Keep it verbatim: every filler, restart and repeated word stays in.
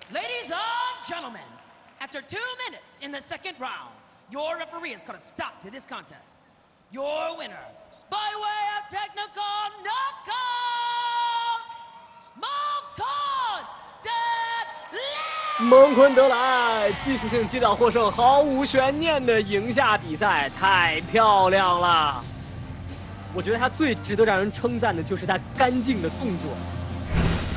Ladies and gentlemen, after two minutes in the second round, your referee has called a stop to this contest. Your winner, by way of technical knockout, Mongkon Deadlift! 蒙坤德莱技术性击倒获胜，毫无悬念的赢下比赛，太漂亮了！我觉得他最值得让人称赞的就是他干净的动作。